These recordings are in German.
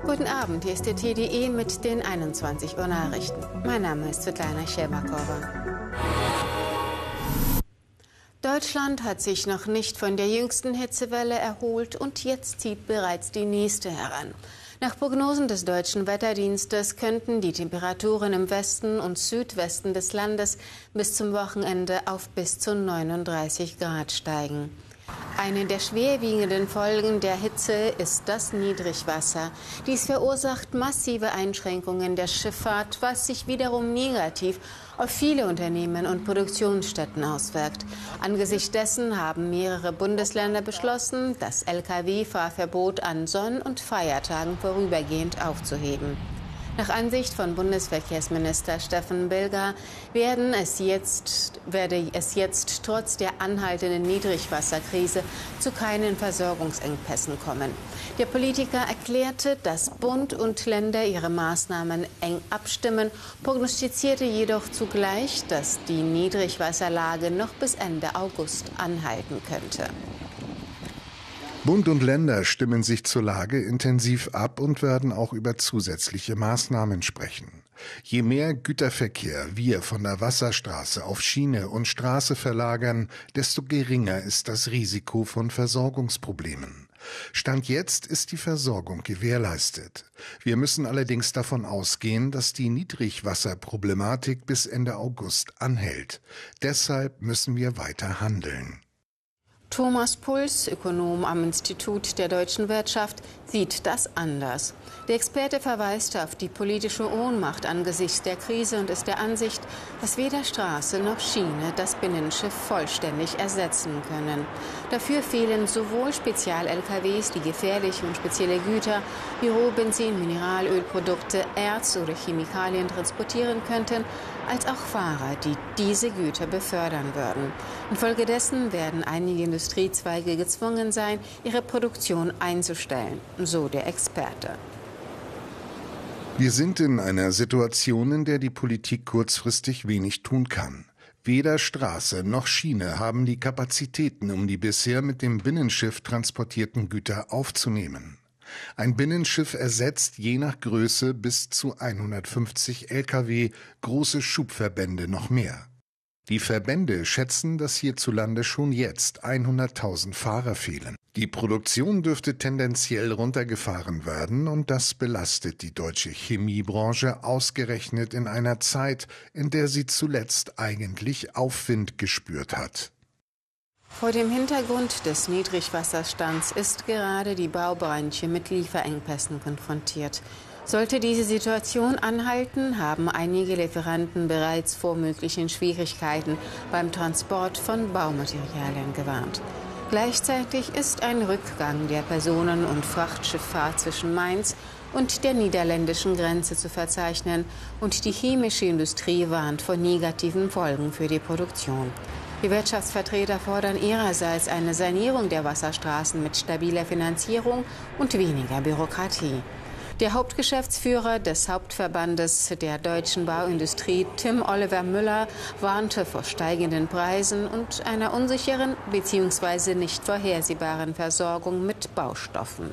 Guten Abend, hier ist der TDE mit den 21 Uhr Nachrichten. Mein Name ist Svetlana Scherbakova. Deutschland hat sich noch nicht von der jüngsten Hitzewelle erholt und jetzt zieht bereits die nächste heran. Nach Prognosen des Deutschen Wetterdienstes könnten die Temperaturen im Westen und Südwesten des Landes bis zum Wochenende auf bis zu 39 Grad steigen. Eine der schwerwiegenden Folgen der Hitze ist das Niedrigwasser. Dies verursacht massive Einschränkungen der Schifffahrt, was sich wiederum negativ auf viele Unternehmen und Produktionsstätten auswirkt. Angesichts dessen haben mehrere Bundesländer beschlossen, das Lkw-Fahrverbot an Sonn- und Feiertagen vorübergehend aufzuheben. Nach Ansicht von Bundesverkehrsminister Steffen Bilger werde es jetzt trotz der anhaltenden Niedrigwasserkrise zu keinen Versorgungsengpässen kommen. Der Politiker erklärte, dass Bund und Länder ihre Maßnahmen eng abstimmen, prognostizierte jedoch zugleich, dass die Niedrigwasserlage noch bis Ende August anhalten könnte. Bund und Länder stimmen sich zur Lage intensiv ab und werden auch über zusätzliche Maßnahmen sprechen. Je mehr Güterverkehr wir von der Wasserstraße auf Schiene und Straße verlagern, desto geringer ist das Risiko von Versorgungsproblemen. Stand jetzt ist die Versorgung gewährleistet. Wir müssen allerdings davon ausgehen, dass die Niedrigwasserproblematik bis Ende August anhält. Deshalb müssen wir weiter handeln. Thomas Puls, Ökonom am Institut der deutschen Wirtschaft, sieht das anders. Der Experte verweist auf die politische Ohnmacht angesichts der Krise und ist der Ansicht, dass weder Straße noch Schiene das Binnenschiff vollständig ersetzen können. Dafür fehlen sowohl Spezial-LKWs, die gefährliche und spezielle Güter wie Rohbenzin, Mineralölprodukte, Erz oder Chemikalien transportieren könnten, als auch Fahrer, die diese Güter befördern würden. Infolgedessen werden einige Industriezweige gezwungen sein, ihre Produktion einzustellen, so der Experte. Wir sind in einer Situation, in der die Politik kurzfristig wenig tun kann. Weder Straße noch Schiene haben die Kapazitäten, um die bisher mit dem Binnenschiff transportierten Güter aufzunehmen. Ein Binnenschiff ersetzt je nach Größe bis zu 150 Lkw, große Schubverbände noch mehr. Die Verbände schätzen, dass hierzulande schon jetzt 100.000 Fahrer fehlen. Die Produktion dürfte tendenziell runtergefahren werden und das belastet die deutsche Chemiebranche ausgerechnet in einer Zeit, in der sie zuletzt eigentlich Aufwind gespürt hat. Vor dem Hintergrund des Niedrigwasserstands ist gerade die Baubranche mit Lieferengpässen konfrontiert. Sollte diese Situation anhalten, haben einige Lieferanten bereits vor möglichen Schwierigkeiten beim Transport von Baumaterialien gewarnt. Gleichzeitig ist ein Rückgang der Personen- und Frachtschifffahrt zwischen Mainz und der niederländischen Grenze zu verzeichnen und die chemische Industrie warnt vor negativen Folgen für die Produktion. Die Wirtschaftsvertreter fordern ihrerseits eine Sanierung der Wasserstraßen mit stabiler Finanzierung und weniger Bürokratie. Der Hauptgeschäftsführer des Hauptverbandes der deutschen Bauindustrie, Tim Oliver Müller, warnte vor steigenden Preisen und einer unsicheren bzw. nicht vorhersehbaren Versorgung mit Baustoffen.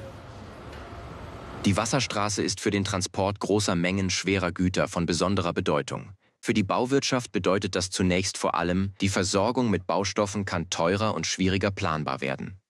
Die Wasserstraße ist für den Transport großer Mengen schwerer Güter von besonderer Bedeutung. Für die Bauwirtschaft bedeutet das zunächst vor allem, die Versorgung mit Baustoffen kann teurer und schwieriger planbar werden.